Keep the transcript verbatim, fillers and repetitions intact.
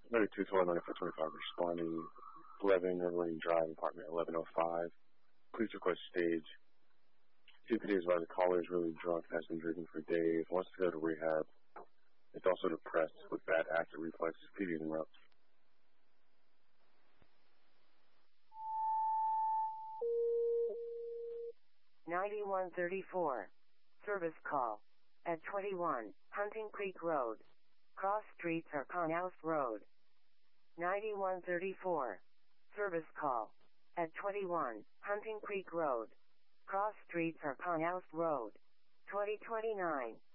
Number two twelve ninety-four twenty-five responding. eleven Riverine Drive, apartment eleven oh five. Please request stage. C P D is why the caller is really drunk, has been drinking for days, wants to go to rehab. It's also depressed with bad acid reflexes. P D interrupt. ninety-one thirty-four. Service call. At twenty-one, Hunting Creek Road. Cross streets are Conhouse Road. ninety-one thirty-four. Service call. At twenty-one, Hunting Creek Road. Cross streets are Conhouse Road. twenty twenty-nine.